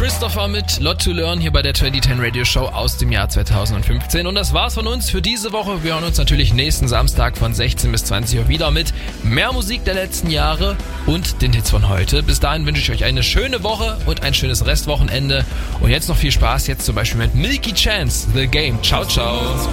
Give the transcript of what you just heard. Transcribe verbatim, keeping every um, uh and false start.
Christopher mit Lot to Learn hier bei der zwanzig zehn Radio Show aus dem Jahr zweitausendfünfzehn. Und das war's von uns für diese Woche. Wir hören uns natürlich nächsten Samstag von sechzehn bis zwanzig Uhr wieder mit mehr Musik der letzten Jahre und den Hits von heute. Bis dahin wünsche ich euch eine schöne Woche und ein schönes Restwochenende. Und jetzt noch viel Spaß, jetzt zum Beispiel mit Milky Chance, The Game. Ciao, ciao.